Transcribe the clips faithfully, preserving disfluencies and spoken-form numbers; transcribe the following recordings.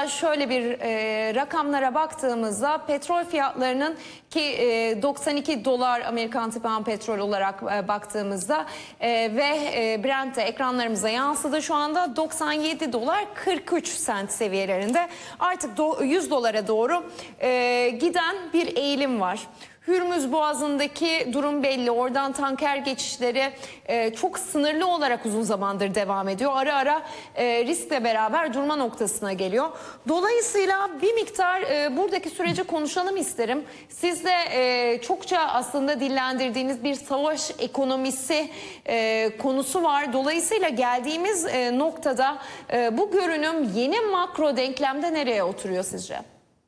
Mesela şöyle bir e, rakamlara baktığımızda petrol fiyatlarının ki e, doksan iki dolar Amerikan tipi petrol olarak e, baktığımızda e, ve e, Brent'te ekranlarımıza yansıdı. Şu anda doksan yedi dolar kırk üç sent seviyelerinde, artık do yüz dolara doğru e, giden bir eğilim var. Hürmüz Boğazı'ndaki durum belli. Oradan tanker geçişleri e, çok sınırlı olarak uzun zamandır devam ediyor. Ara ara e, riskle beraber durma noktasına geliyor. Dolayısıyla bir miktar e, buradaki süreci konuşalım isterim. Siz de e, çokça aslında dillendirdiğiniz bir savaş ekonomisi e, konusu var. Dolayısıyla geldiğimiz e, noktada e, bu görünüm yeni makro denklemde nereye oturuyor sizce?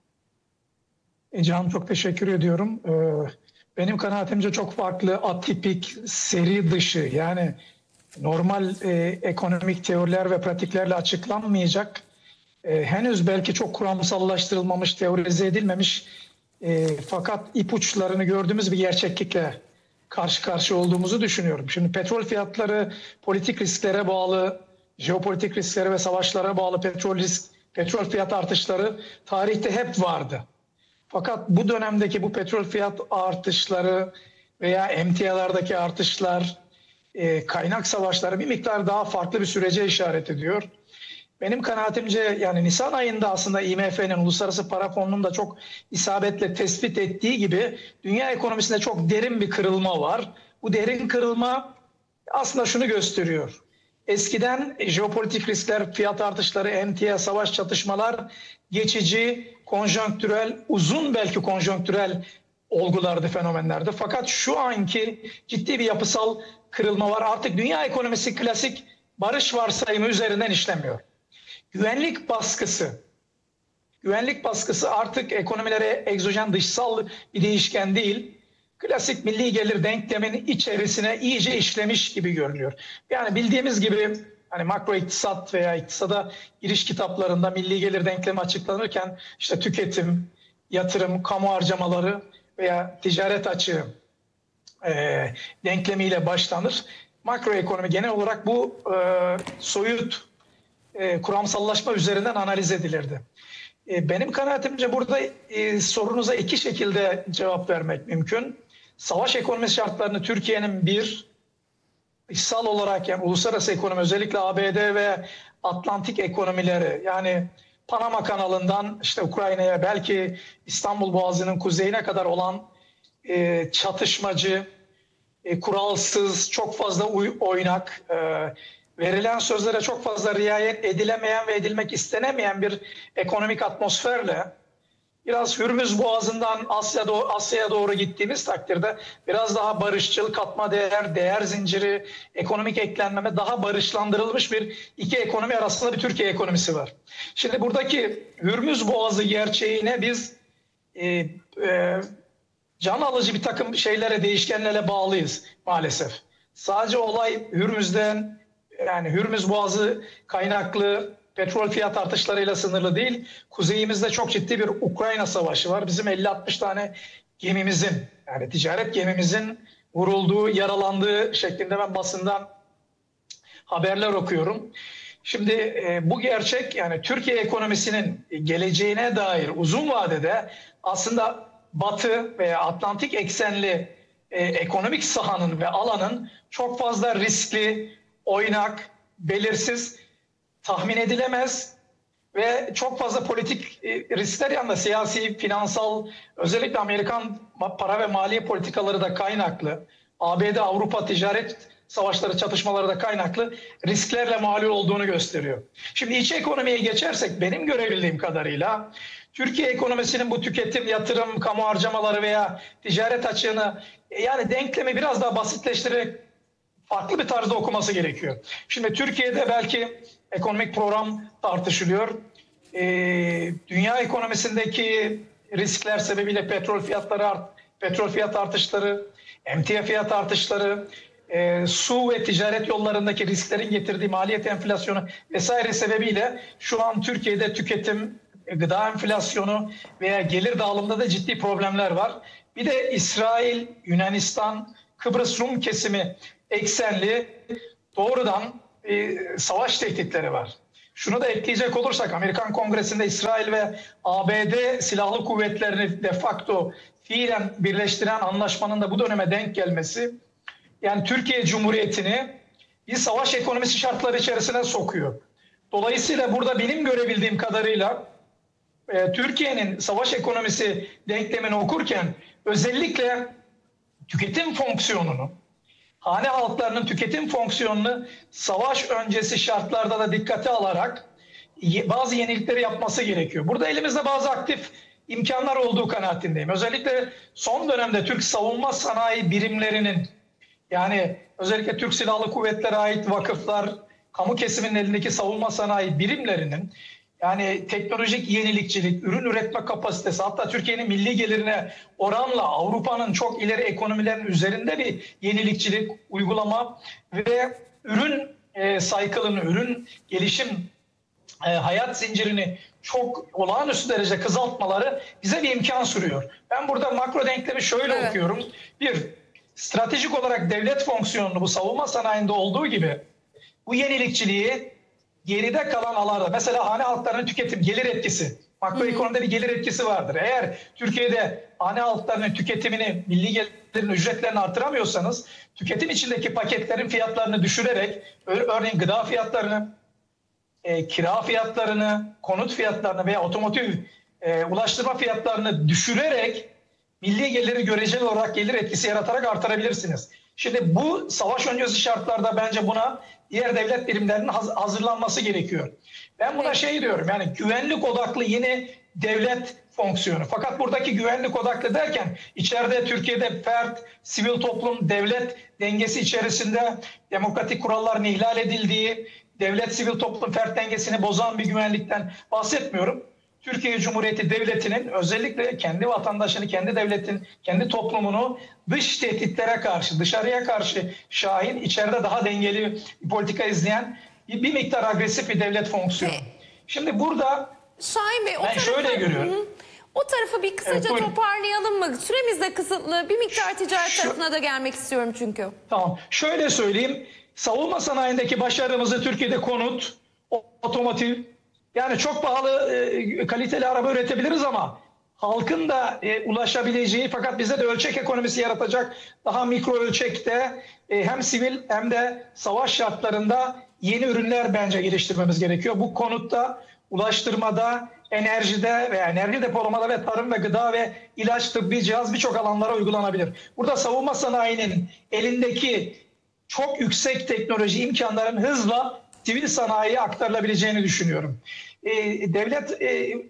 Can, çok teşekkür ediyorum. Benim kanaatimce çok farklı, atipik, seri dışı, yani normal e, ekonomik teoriler ve pratiklerle açıklanmayacak, e, henüz belki çok kuramsallaştırılmamış, teorize edilmemiş e, fakat ipuçlarını gördüğümüz bir gerçeklikle karşı karşıya olduğumuzu düşünüyorum. Şimdi petrol fiyatları politik risklere bağlı, jeopolitik risklere ve savaşlara bağlı petrol risk, petrol fiyat artışları tarihte hep vardı. Fakat bu dönemdeki bu petrol fiyat artışları veya emtialardaki artışlar, e, kaynak savaşları bir miktar daha farklı bir sürece işaret ediyor. Benim kanaatimce yani Nisan ayında aslında I M F'nin, Uluslararası Para Fonu'nun da çok isabetle tespit ettiği gibi dünya ekonomisinde çok derin bir kırılma var. Bu derin kırılma aslında şunu gösteriyor. Eskiden jeopolitik riskler, fiyat artışları, emtia, savaş, çatışmalar geçici, konjonktürel, uzun belki konjonktürel olgulardı, fenomenlerdi. Fakat şu anki ciddi bir yapısal kırılma var. Artık dünya ekonomisi klasik barış varsayımı üzerinden işlemiyor. Güvenlik baskısı, güvenlik baskısı artık ekonomilere egzojen, dışsal bir değişken değil, klasik milli gelir denkleminin içerisine iyice işlemiş gibi görünüyor. Yani bildiğimiz gibi hani makro iktisat veya iktisada giriş kitaplarında milli gelir denklemi açıklanırken işte tüketim, yatırım, kamu harcamaları veya ticaret açığı e, denklemiyle başlanır. Makro ekonomi genel olarak bu e, soyut e, kuramsallaşma üzerinden analiz edilirdi. E, benim kanaatimce burada e, sorunuza iki şekilde cevap vermek mümkün. Savaş ekonomisi şartlarını Türkiye'nin bir, dışsal olarak yani uluslararası ekonomi, özellikle A B D ve Atlantik ekonomileri, yani Panama kanalından işte Ukrayna'ya, belki İstanbul Boğazı'nın kuzeyine kadar olan e, çatışmacı, e, kuralsız, çok fazla oynak, e, verilen sözlere çok fazla riayet edilemeyen ve edilmek istenemeyen bir ekonomik atmosferle biraz Hürmüz Boğazı'ndan Asya'ya doğru, Asya'ya doğru gittiğimiz takdirde biraz daha barışçıl, katma değer, değer zinciri, ekonomik eklenmeme daha barışlandırılmış bir iki ekonomi arasında bir Türkiye ekonomisi var. Şimdi buradaki Hürmüz Boğazı gerçeğine biz e, e, can alıcı bir takım şeylere, değişkenlere bağlıyız maalesef. Sadece olay Hürmüz'den, yani Hürmüz Boğazı kaynaklı petrol fiyat artışlarıyla sınırlı değil. Kuzeyimizde çok ciddi bir Ukrayna savaşı var. Bizim elli altmış tane gemimizin, yani ticaret gemimizin vurulduğu, yaralandığı şeklinde ben basından haberler okuyorum. Şimdi e, bu gerçek, yani Türkiye ekonomisinin geleceğine dair uzun vadede aslında Batı veya Atlantik eksenli e, ekonomik sahanın ve alanın çok fazla riskli, oynak, belirsiz, tahmin edilemez ve çok fazla politik riskler yanında siyasi, finansal, özellikle Amerikan para ve maliye politikaları da kaynaklı, A B D-Avrupa ticaret savaşları, çatışmaları da kaynaklı risklerle malul olduğunu gösteriyor. Şimdi iç ekonomiye geçersek, benim görebildiğim kadarıyla Türkiye ekonomisinin bu tüketim, yatırım, kamu harcamaları veya ticaret açığını, yani denklemi biraz daha basitleştirerek farklı bir tarzda okuması gerekiyor. Şimdi Türkiye'de belki ekonomik program tartışılıyor. Ee, dünya ekonomisindeki riskler sebebiyle petrol fiyatları, art, petrol fiyat artışları, emtia fiyat artışları, e, su ve ticaret yollarındaki risklerin getirdiği maliyet enflasyonu vesaire sebebiyle şu an Türkiye'de tüketim, gıda enflasyonu veya gelir dağılımında da ciddi problemler var. Bir de İsrail, Yunanistan, Kıbrıs Rum kesimi eksenli doğrudan e, savaş tehditleri var. Şunu da ekleyecek olursak Amerikan Kongresi'nde İsrail ve A B D silahlı kuvvetlerini de facto fiilen birleştiren anlaşmanın da bu döneme denk gelmesi, yani Türkiye Cumhuriyeti'ni bir savaş ekonomisi şartları içerisine sokuyor. Dolayısıyla burada benim görebildiğim kadarıyla e, Türkiye'nin savaş ekonomisi denklemini okurken özellikle tüketim fonksiyonunu, hane halklarının tüketim fonksiyonunu savaş öncesi şartlarda da dikkate alarak bazı yenilikleri yapması gerekiyor. Burada elimizde bazı aktif imkanlar olduğu kanaatindeyim. Özellikle son dönemde Türk savunma sanayi birimlerinin, yani özellikle Türk Silahlı Kuvvetleri'ne ait vakıflar, kamu kesiminin elindeki savunma sanayi birimlerinin yani teknolojik yenilikçilik, ürün üretme kapasitesi, hatta Türkiye'nin milli gelirine oranla Avrupa'nın çok ileri ekonomilerin üzerinde bir yenilikçilik uygulama ve ürün e, cycle'ını, ürün gelişim e, hayat zincirini çok olağanüstü derece kızaltmaları bize bir imkan sürüyor. Ben burada makro denklemi şöyle Evet. okuyorum. Bir, stratejik olarak devlet fonksiyonunu bu savunma sanayinde olduğu gibi bu yenilikçiliği geride kalan alanlarda, mesela hane halklarının tüketim gelir etkisi, makroekonomide bir gelir etkisi vardır. Eğer Türkiye'de hane halklarının tüketimini, milli gelirin ücretlerini artıramıyorsanız, tüketim içindeki paketlerin fiyatlarını düşürerek, örneğin gıda fiyatlarını, e, kira fiyatlarını, konut fiyatlarını veya otomotiv e, ulaştırma fiyatlarını düşürerek milli geliri göreceli olarak gelir etkisi yaratarak artırabilirsiniz. Şimdi bu savaş öncesi şartlarda bence buna diğer devlet birimlerinin hazırlanması gerekiyor. Ben buna şey diyorum, yani güvenlik odaklı yeni devlet fonksiyonu. Fakat buradaki güvenlik odaklı derken içeride Türkiye'de fert, sivil toplum, devlet dengesi içerisinde demokratik kuralların ihlal edildiği, devlet sivil toplum fert dengesini bozan bir güvenlikten bahsetmiyorum. Türkiye Cumhuriyeti Devleti'nin özellikle kendi vatandaşını, kendi devletin, kendi toplumunu dış tehditlere karşı, dışarıya karşı şahin, içeride daha dengeli bir politika izleyen bir, bir miktar agresif bir devlet fonksiyonu. Şimdi burada Şahin Bey, o ben tarafı, şöyle görüyorum. Hı, o tarafı bir kısaca Evet, toparlayalım mı? Süremiz de kısıtlı. Bir miktar ticaret Şu- tarafına da gelmek istiyorum çünkü. Tamam. Şöyle söyleyeyim. Savunma sanayindeki başarımızı Türkiye'de konut, otomotiv, yani çok pahalı e, kaliteli araba üretebiliriz ama halkın da e, ulaşabileceği, fakat bize de ölçek ekonomisi yaratacak daha mikro ölçekte e, hem sivil hem de savaş şartlarında yeni ürünler bence geliştirmemiz gerekiyor. Bu konutta, ulaştırmada, enerjide ve enerji depolamada ve tarım ve gıda ve ilaç, tıbbi cihaz birçok alanlara uygulanabilir. Burada savunma sanayinin elindeki çok yüksek teknoloji imkanların hızla sivil sanayiye aktarılabileceğini düşünüyorum. E, devlet e,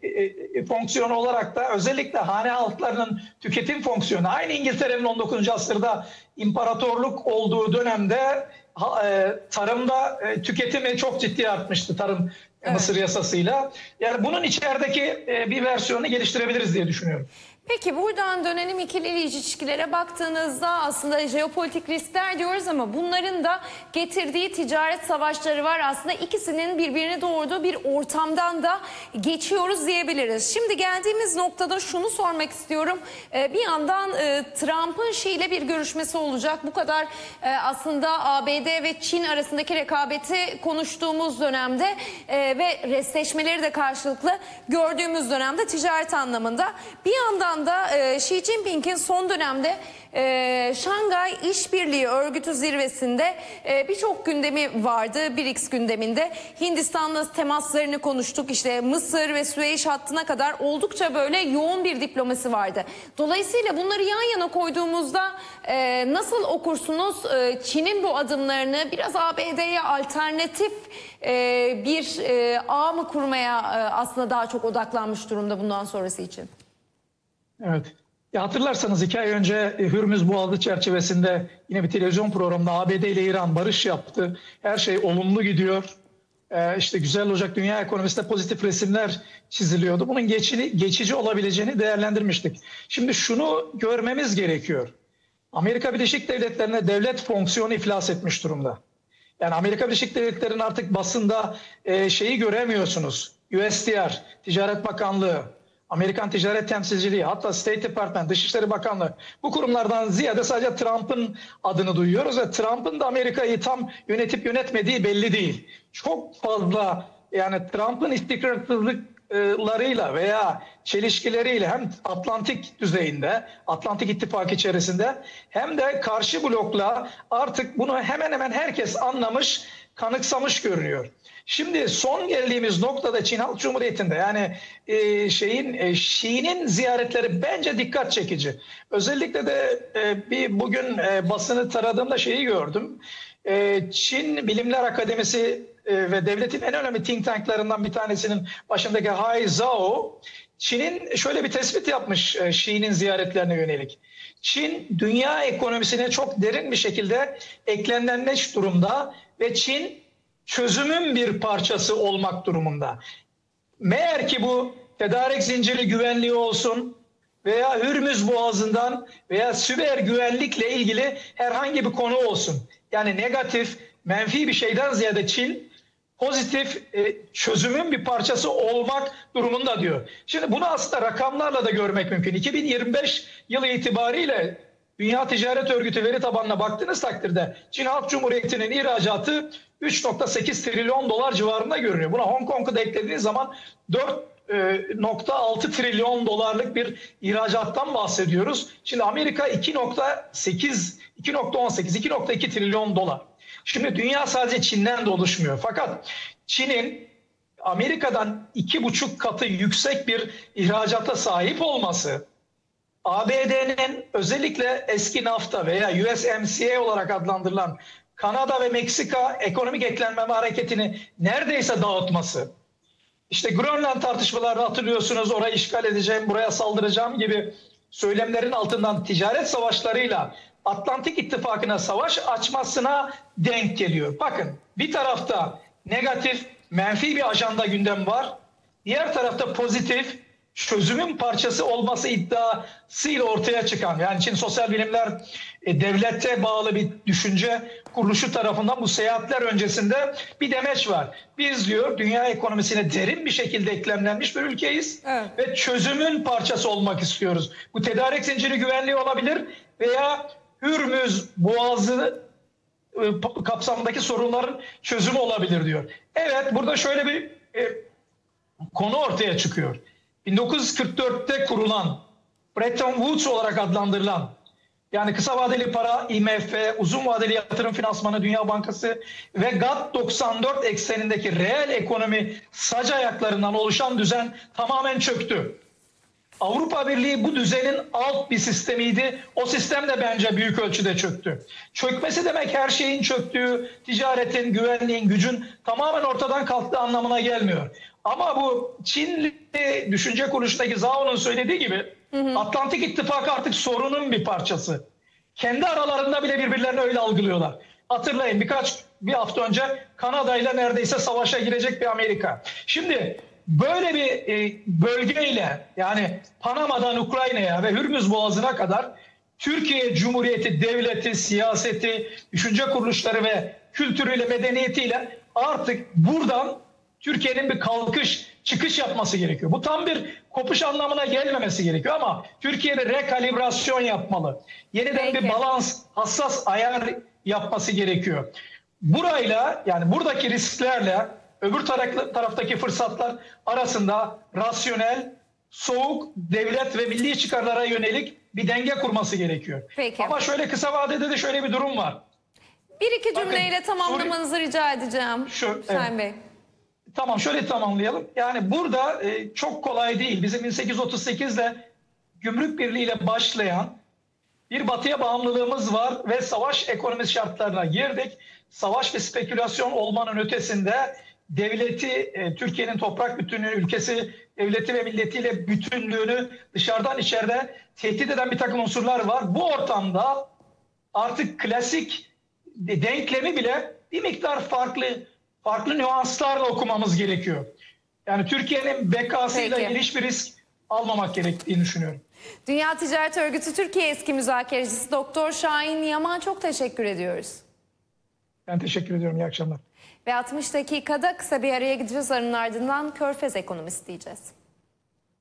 e, fonksiyonu olarak da özellikle hane halklarının tüketim fonksiyonu, aynı İngiltere'nin on dokuzuncu asırda imparatorluk olduğu dönemde ha, e, tarımda e, tüketimi çok ciddi artmıştı, tarım Evet. Mısır yasasıyla. Yani bunun içerideki e, bir versiyonu geliştirebiliriz diye düşünüyorum. Peki buradan dönelim ikili ilişkilere baktığınızda aslında jeopolitik riskler diyoruz ama bunların da getirdiği ticaret savaşları var. Aslında ikisinin birbirini doğurduğu bir ortamdan da geçiyoruz diyebiliriz. Şimdi geldiğimiz noktada şunu sormak istiyorum. Ee, bir yandan e, Trump'ın Şi ile bir görüşmesi olacak. Bu kadar e, aslında A B D ve Çin arasındaki rekabeti konuştuğumuz dönemde e, ve restleşmeleri de karşılıklı gördüğümüz dönemde ticaret anlamında. Bir yandan da e, Xi Jinping'in son dönemde e, Şangay İşbirliği Örgütü zirvesinde e, birçok gündemi vardı. BRICS gündeminde Hindistan'la temaslarını konuştuk. İşte Mısır ve Süveyş hattına kadar oldukça böyle yoğun bir diplomasi vardı. Dolayısıyla bunları yan yana koyduğumuzda e, nasıl okursunuz e, Çin'in bu adımlarını, biraz A B D'ye alternatif e, bir e, ağ mı kurmaya e, aslında daha çok odaklanmış durumda bundan sonrası için? Evet. Ya hatırlarsanız iki ay önce Hürmüz Boğazı çerçevesinde yine bir televizyon programında A B D ile İran barış yaptı. Her şey olumlu gidiyor. Ee, işte güzel olacak, dünya ekonomisinde pozitif resimler çiziliyordu. Bunun geçici, geçici olabileceğini değerlendirmiştik. Şimdi şunu görmemiz gerekiyor. Amerika Birleşik Devletleri'ne devlet fonksiyonu iflas etmiş durumda. Yani Amerika Birleşik Devletleri'nin artık basında e, şeyi göremiyorsunuz. U S D R, Ticaret Bakanlığı, Amerikan Ticaret Temsilciliği, hatta State Department, Dışişleri Bakanlığı, bu kurumlardan ziyade sadece Trump'ın adını duyuyoruz ve Trump'ın da Amerika'yı tam yönetip yönetmediği belli değil. Çok fazla yani Trump'ın istikrarsızlıklarıyla veya çelişkileriyle hem Atlantik düzeyinde, Atlantik İttifakı içerisinde hem de karşı blokla artık bunu hemen hemen herkes anlamış, kanıksamış görünüyor. Şimdi son geldiğimiz noktada Çin Halk Cumhuriyeti'nde yani e, şeyin e, Xi'nin ziyaretleri bence dikkat çekici. Özellikle de e, bir bugün e, basını taradığımda şeyi gördüm. E, Çin Bilimler Akademisi e, ve devletin en önemli think tanklarından bir tanesinin başındaki Hai Zhao, Çin'in şöyle bir tespit yapmış e, Xi'nin ziyaretlerine yönelik. Çin dünya ekonomisine çok derin bir şekilde eklemlenmiş durumda ve Çin çözümün bir parçası olmak durumunda. Meğer ki bu tedarik zinciri güvenliği olsun veya Hürmüz Boğazı'ndan veya siber güvenlikle ilgili herhangi bir konu olsun. Yani negatif, menfi bir şeyden ziyade Çin pozitif e, çözümün bir parçası olmak durumunda diyor. Şimdi bunu aslında rakamlarla da görmek mümkün. iki bin yirmi beş yılı itibariyle Dünya Ticaret Örgütü veri tabanına baktığınız takdirde Çin Halk Cumhuriyeti'nin ihracatı üç nokta sekiz trilyon dolar civarında görünüyor. Buna Hong Kong'u da eklediğiniz zaman dört nokta altı trilyon dolarlık bir ihracattan bahsediyoruz. Şimdi Amerika iki nokta sekiz, iki nokta on sekiz, iki nokta iki trilyon dolar. Şimdi dünya sadece Çin'den de oluşmuyor. Fakat Çin'in Amerika'dan iki buçuk katı yüksek bir ihracata sahip olması, A B D'nin özellikle eski NAFTA veya U S M C A olarak adlandırılan Kanada ve Meksika ekonomik eklenmeme hareketini neredeyse dağıtması, işte Grönland tartışmalarını hatırlıyorsunuz, orayı işgal edeceğim, buraya saldıracağım gibi söylemlerin altından ticaret savaşlarıyla Atlantik İttifakı'na savaş açmasına denk geliyor. Bakın bir tarafta negatif, menfi bir ajanda gündem var. Diğer tarafta pozitif, çözümün parçası olması iddiasıyla ortaya çıkan, yani Çin Sosyal Bilimler e, devlete bağlı bir düşünce kuruluşu tarafından bu seyahatler öncesinde bir demeç var. Biz diyor dünya ekonomisine derin bir şekilde eklemlenmiş bir ülkeyiz, evet, ve çözümün parçası olmak istiyoruz. Bu tedarik zinciri güvenliği olabilir veya Hürmüz Boğazı e, kapsamındaki sorunların çözümü olabilir diyor. Evet, burada şöyle bir e, konu ortaya çıkıyor. bin dokuz yüz kırk dörtte kurulan, Bretton Woods olarak adlandırılan, yani kısa vadeli para, I M F, uzun vadeli yatırım finansmanı, Dünya Bankası ve GATT doksan dört eksenindeki reel ekonomi sac ayaklarından oluşan düzen tamamen çöktü. Avrupa Birliği bu düzenin alt bir sistemiydi. O sistem de bence büyük ölçüde çöktü. Çökmesi demek her şeyin çöktüğü, ticaretin, güvenliğin, gücün tamamen ortadan kalktığı anlamına gelmiyor. Ama bu Çinli düşünce kuruluşundaki Zhao'nun söylediği gibi, hı hı, Atlantik İttifakı artık sorunun bir parçası. Kendi aralarında bile birbirlerini öyle algılıyorlar. Hatırlayın, birkaç bir hafta önce Kanada ile neredeyse savaşa girecek bir Amerika. Şimdi böyle bir e, bölgeyle, yani Panama'dan Ukrayna'ya ve Hürmüz Boğazı'na kadar Türkiye Cumhuriyeti devleti, siyaseti, düşünce kuruluşları ve kültürüyle, medeniyetiyle artık buradan Türkiye'nin bir kalkış, çıkış yapması gerekiyor. Bu tam bir kopuş anlamına gelmemesi gerekiyor ama Türkiye'de rekalibrasyon yapmalı. Yeniden Peki. bir balans, hassas ayar yapması gerekiyor. Burayla, yani buradaki risklerle öbür taraftaki fırsatlar arasında rasyonel, soğuk, devlet ve milli çıkarlara yönelik bir denge kurması gerekiyor. Peki. Ama şöyle kısa vadede de şöyle bir durum var. Bir iki cümleyle Bakın, tamamlamanızı Suriye... rica edeceğim Şu, Sayın evet. Bey. Tamam, şöyle tamamlayalım. Yani burada e, çok kolay değil. Bizim bin sekiz yüz otuz sekizde Gümrük Birliği ile başlayan bir batıya bağımlılığımız var ve savaş ekonomisi şartlarına girdik. Savaş ve spekülasyon olmanın ötesinde devleti, e, Türkiye'nin toprak bütünlüğü, ülkesi, devleti ve milletiyle bütünlüğünü dışarıdan içeride tehdit eden bir takım unsurlar var. Bu ortamda artık klasik denklemi bile bir miktar farklı farklı nüanslarla okumamız gerekiyor. Yani Türkiye'nin bekasıyla ilgili hiçbir risk almamak gerektiğini düşünüyorum. Dünya Ticaret Örgütü Türkiye eski müzakerecisi Doktor Şahin Yaman, çok teşekkür ediyoruz. Ben teşekkür ediyorum. İyi akşamlar. Ve altmış dakikada kısa bir araya gideceğiz. Arının ardından Körfez ekonomisi diyeceğiz.